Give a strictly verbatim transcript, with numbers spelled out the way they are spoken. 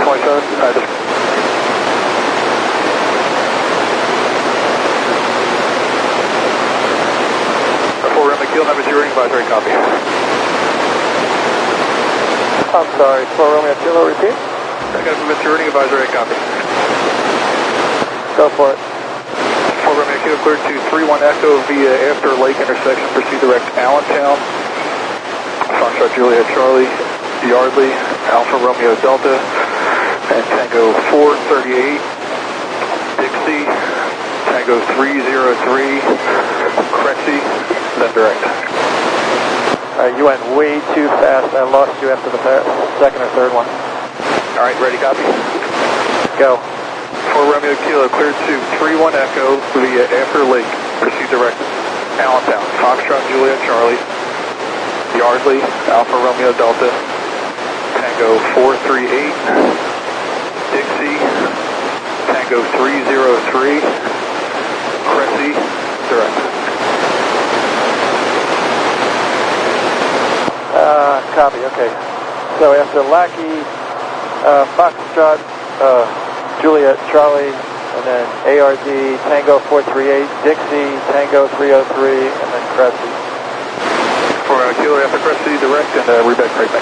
twenty-seven, uh, just four Romeo Kilo, number zero, advisory, copy. I'm sorry, four Romeo Kilo, repeat? I got a Mister Reading, advisory, copy. Go for it. four Romeo Kilo, cleared to three one Echo via After Lake intersection, proceed direct Allentown. Foxtrot Juliet Charlie, Yardley, Alpha Romeo Delta, and Tango four thirty-eight, Dixie, Tango three zero three, Crexy, then direct. Alright, you went way too fast. I lost you after the second or third one. Alright, ready, copy. Go. four Romeo Kilo, cleared to three one Echo via After Lake, proceed direct Allentown. Foxtrot Juliet Charlie, Yardley, Alpha Romeo Delta, Tango four three eight, Dixie, Tango three zero three, Cressy, direct. Uh, copy, okay. So after Lackey, uh, Foxtrot, uh, Juliet Charlie, and then A R D, Tango four three eight, Dixie, Tango three oh three, and then Cressy. four Kilo after Cressy, direct, and uh, reback right back.